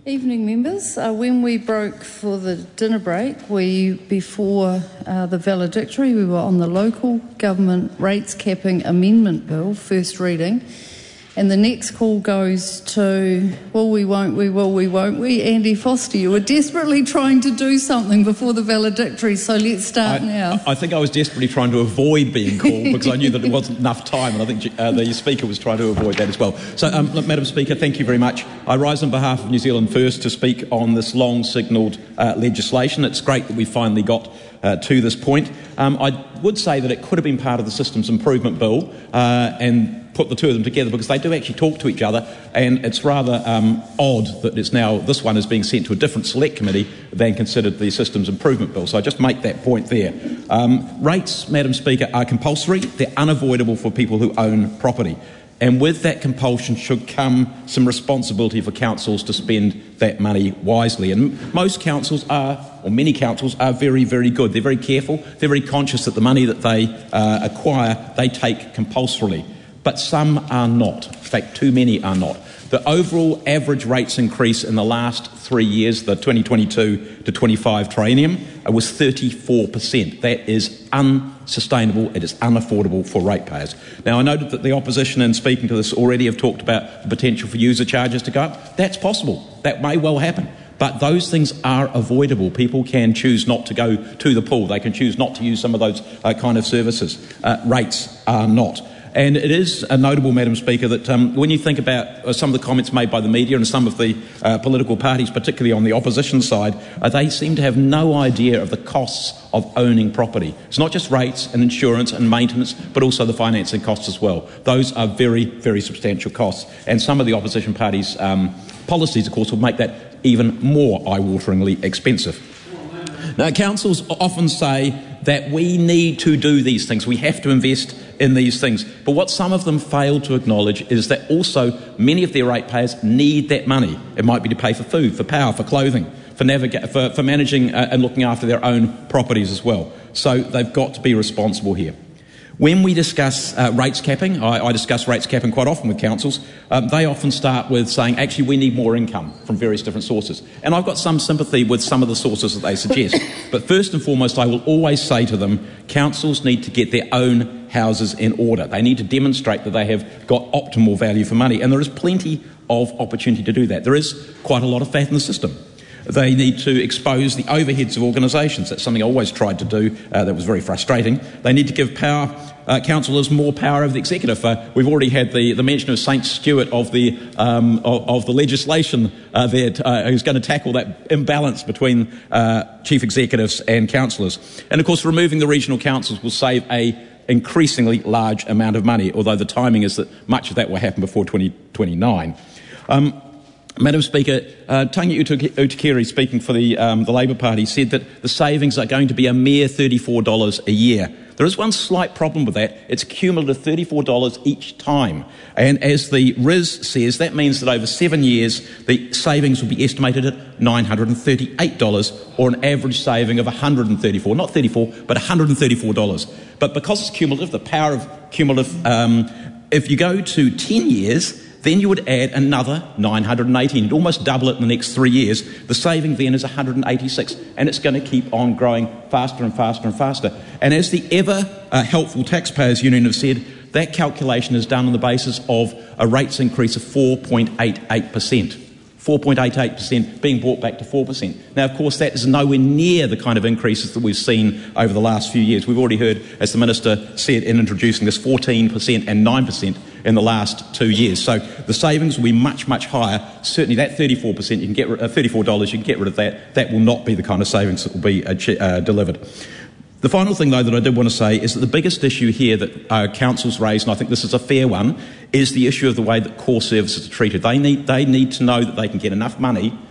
Evening, members. When we broke for the dinner break, before the valedictory, we were on the Local Government Rates Capping Amendment Bill, first reading, and the next call goes to, will we, won't we, will we, won't we? Andy Foster, you were desperately trying to do something before the valedictory, so let's start now. I think I was desperately trying to avoid being called because I knew that there wasn't enough time, and I think the Speaker was trying to avoid that as well. So, Madam Speaker, thank you very much. I rise on behalf of New Zealand First to speak on this long-signalled legislation. It's great that we finally got to this point. I would say that it could have been part of the Systems Improvement Bill and put the two of them together because they do actually talk to each other, and it's rather odd that it's now this one is being sent to a different select committee than considered the Systems Improvement Bill. So I just make that point there. Rates, Madam Speaker, are compulsory. They're unavoidable for people who own property. And with that compulsion should come some responsibility for councils to spend that money wisely. And most councils are, or many councils are very, very good. They're very careful. They're very conscious that the money that they acquire, they take compulsorily. But some are not. In fact, too many are not. The overall average rates increase in the last 3 years, the 2022 to 25 triennium, was 34%. That is unsustainable. It is unaffordable for ratepayers. Now, I noted that the opposition in speaking to this already have talked about the potential for user charges to go up. That's possible. That may well happen. But those things are avoidable. People can choose not to go to the pool. They can choose not to use some of those kind of services. Rates are not. And it is notable, Madam Speaker, that when you think about some of the comments made by the media and some of the political parties, particularly on the opposition side, they seem to have no idea of the costs of owning property. It's not just rates and insurance and maintenance, but also the financing costs as well. Those are very, very substantial costs. And some of the opposition parties' policies, of course, will make that even more eye-wateringly expensive. Now, councils often say that we need to do these things. We have to invest in these things. But what some of them fail to acknowledge is that also many of their ratepayers need that money. It might be to pay for food, for power, for clothing, for managing and looking after their own properties as well. So they've got to be responsible here. When we discuss rates capping, I discuss rates capping quite often with councils, they often start with saying, actually, we need more income from various different sources. And I've got some sympathy with some of the sources that they suggest. But first and foremost, I will always say to them, councils need to get their own houses in order. They need to demonstrate that they have got optimal value for money. And there is plenty of opportunity to do that. There is quite a lot of fat in the system. They need to expose the overheads of organisations. That's something I always tried to do. That was very frustrating. They need to give councillors more power over the executive. We've already had the mention of St Stewart of the legislation there who's going to tackle that imbalance between chief executives and councillors. And of course, removing the regional councils will save a increasingly large amount of money, although the timing is that much of that will happen before 2029. Madam Speaker, Tangi Utikere, speaking for the Labour Party, said that the savings are going to be a mere $34 a year. There is one slight problem with that. It's cumulative $34 each time. And as the RIS says, that means that over 7 years, the savings will be estimated at $938, or an average saving of $134, not $34, but $134. But because it's cumulative, the power of cumulative, if you go to 10 years, then you would add another 918. You'd almost double it in the next 3 years. The saving then is 186, and it's going to keep on growing faster and faster and faster. And as the ever helpful Taxpayers Union have said, that calculation is done on the basis of a rates increase of 4.88%. 4.88% being brought back to 4%. Now, of course, that is nowhere near the kind of increases that we've seen over the last few years. We've already heard, as the Minister said in introducing this, 14% and 9% in the last 2 years. So the savings will be much, much higher. Certainly that $34 you can get $34, you can get rid of that. That will not be the kind of savings that will be delivered. The final thing, though, that I did want to say is that the biggest issue here that councils raise, and I think this is a fair one, is the issue of the way that core services are treated. They need to know that they can get enough money